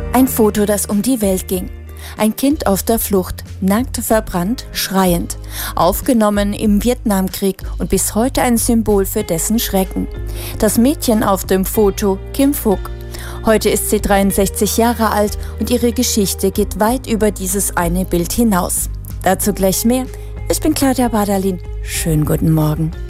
Ein Foto, das um die Welt ging. Ein Kind auf der Flucht, nackt, verbrannt, schreiend. Aufgenommen im Vietnamkrieg und bis heute ein Symbol für dessen Schrecken. Das Mädchen auf dem Foto, Kim Phuc. Heute ist sie 63 Jahre alt und ihre Geschichte geht weit über dieses eine Bild hinaus. Dazu gleich mehr. Ich bin Claudia Bardalin. Schönen guten Morgen.